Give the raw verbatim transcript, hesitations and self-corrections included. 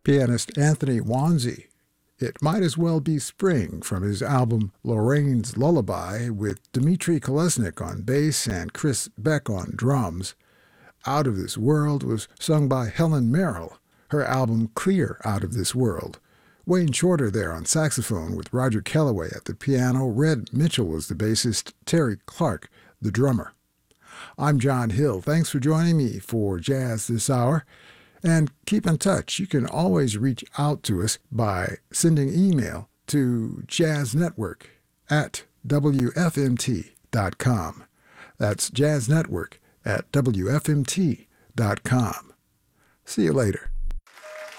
pianist Anthony Wanzi. It Might As Well Be Spring from his album Lorraine's Lullaby with Dmitri Kolesnik on bass and Chris Beck on drums. Out of This World was sung by Helen Merrill, her album Clear Out of This World. Wayne Shorter there on saxophone with Roger Kellaway at the piano. Red Mitchell was the bassist, Terry Clark the drummer. I'm John Hill. Thanks for joining me for Jazz This Hour. And keep in touch. You can always reach out to us by sending email to jazznetwork at w f m t dot com. That's jazznetwork at w f m t dot com. See you later.